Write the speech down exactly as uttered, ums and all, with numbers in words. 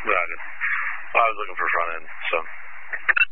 Roger. I was looking for front end, so.